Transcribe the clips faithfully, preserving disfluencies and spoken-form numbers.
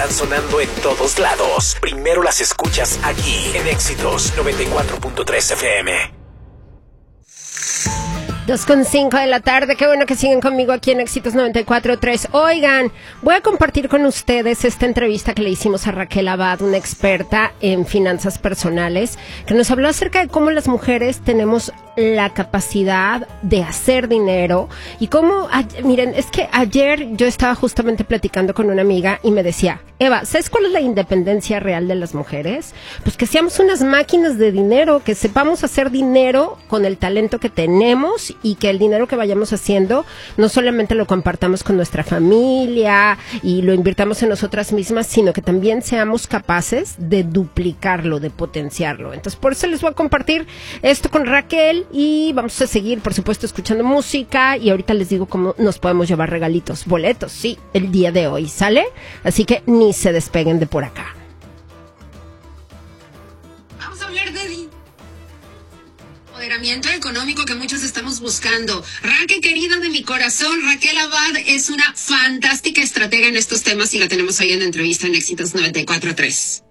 Están sonando en todos lados. Primero las escuchas aquí en Éxitos noventa y cuatro punto tres F M. dos con cinco de la tarde, qué bueno que siguen conmigo aquí en Éxitos noventa y cuatro punto tres. Oigan, voy a compartir con ustedes esta entrevista que le hicimos a Raquel Abad, una experta en finanzas personales, que nos habló acerca de cómo las mujeres tenemos la capacidad de hacer dinero y cómo, a, miren, es que ayer yo estaba justamente platicando con una amiga y me decía, Eva, ¿sabes cuál es la independencia real de las mujeres? Pues que seamos unas máquinas de dinero, que sepamos hacer dinero con el talento que tenemos y que el dinero que vayamos haciendo no solamente lo compartamos con nuestra familia y lo invirtamos en nosotras mismas, sino que también seamos capaces de duplicarlo, de potenciarlo. Entonces, por eso les voy a compartir esto con Raquel y vamos a seguir, por supuesto, escuchando música y ahorita les digo cómo nos podemos llevar regalitos, boletos, sí, el día de hoy, ¿sale? Así que ni se despeguen de por acá. Vamos a hablar de empoderamiento económico que muchos estamos buscando. Raquel, querida de mi corazón, Raquel Abad es una fantástica estratega en estos temas y la tenemos hoy en entrevista en Éxitos noventa y cuatro punto tres.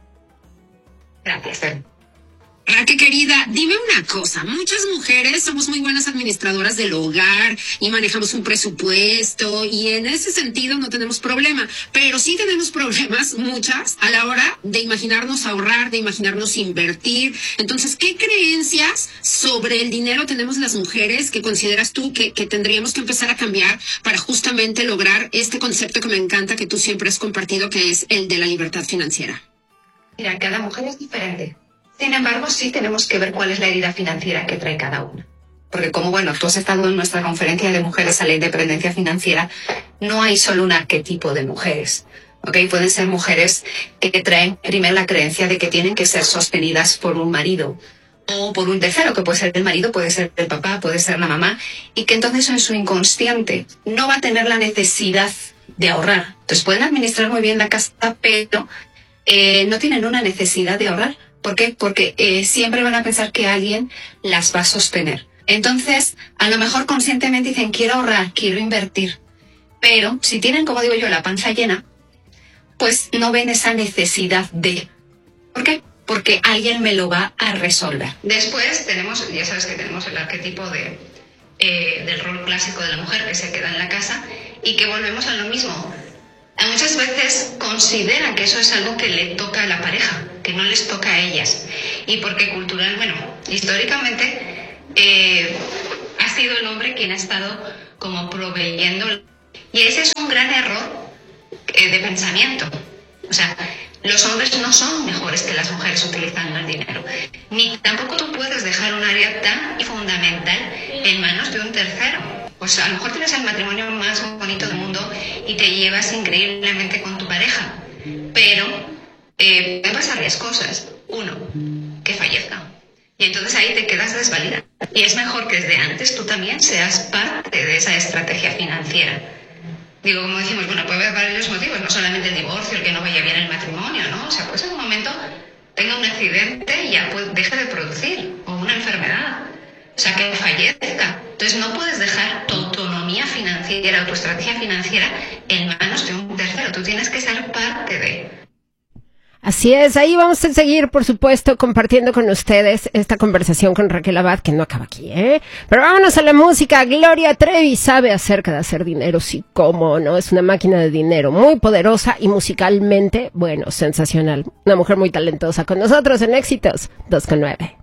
Gracias. Raquel, querida, dime una cosa. Muchas mujeres somos muy buenas administradoras del hogar y manejamos un presupuesto y en ese sentido no tenemos problema. Pero sí tenemos problemas, muchas, a la hora de imaginarnos ahorrar, de imaginarnos invertir. Entonces, ¿qué creencias sobre el dinero tenemos las mujeres que consideras tú que, que tendríamos que empezar a cambiar para justamente lograr este concepto que me encanta, que tú siempre has compartido, que es el de la libertad financiera? Mira, cada mujer es diferente. Sin embargo, sí tenemos que ver cuál es la herida financiera que trae cada una. Porque como, bueno, tú has estado en nuestra conferencia de mujeres a la independencia financiera, no hay solo un arquetipo de mujeres, ¿ok? Pueden ser mujeres que traen primero la creencia de que tienen que ser sostenidas por un marido o por un tercero, que puede ser el marido, puede ser el papá, puede ser la mamá, y que entonces en su inconsciente no va a tener la necesidad de ahorrar. Entonces pueden administrar muy bien la casa, pero eh, no tienen una necesidad de ahorrar. ¿Por qué? Porque eh, siempre van a pensar que alguien las va a sostener. Entonces, a lo mejor conscientemente dicen, quiero ahorrar, quiero invertir. Pero si tienen, como digo yo, la panza llena, pues no ven esa necesidad de... ¿Por qué? Porque alguien me lo va a resolver. Después tenemos, ya sabes que tenemos el arquetipo de, eh, del rol clásico de la mujer que se queda en la casa y que volvemos a lo mismo. Muchas veces consideran que eso es algo que le toca a la pareja, que no les toca a ellas. Y porque cultural, bueno, históricamente eh, ha sido el hombre quien ha estado como proveyendo. Y ese es un gran error eh, de pensamiento. O sea, los hombres no son mejores que las mujeres utilizando el dinero. Ni tampoco tú puedes dejar un área tan fundamental en manos de un tercero. Pues a lo mejor tienes el matrimonio más bonito del mundo y te llevas increíblemente con tu pareja, pero eh, pueden pasar varias cosas. Uno, que fallezca. Y entonces ahí te quedas desvalida. Y es mejor que desde antes tú también seas parte de esa estrategia financiera. Digo, como decimos, bueno, puede haber varios motivos, no solamente el divorcio, el que no vaya bien el matrimonio, ¿no? O sea, pues en un momento tenga un accidente y ya pues, deje de producir, o una enfermedad. O sea, que fallezca. Entonces no puedes dejar tu autonomía financiera o tu estrategia financiera en manos de un tercero. Tú tienes que ser parte de... Así es, ahí vamos a seguir, por supuesto, compartiendo con ustedes esta conversación con Raquel Abad, que no acaba aquí, ¿eh? Pero vámonos a la música. Gloria Trevi sabe acerca de hacer dinero, sí, cómo no, es una máquina de dinero muy poderosa y musicalmente, bueno, sensacional. Una mujer muy talentosa con nosotros en Éxitos dos con nueve.